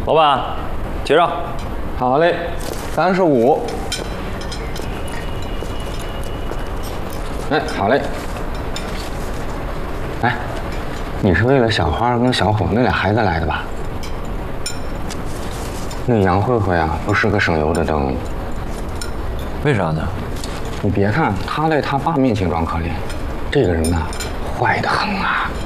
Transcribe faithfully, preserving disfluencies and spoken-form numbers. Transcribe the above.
老板，结账。 好嘞，三十五。哎，好嘞。哎，你是为了小花跟小伙那俩孩子来的吧？那杨慧慧啊，不是个省油的灯。 为啥呢？ 你别看她在她爸面前装可怜，这个人呐，坏得很啊。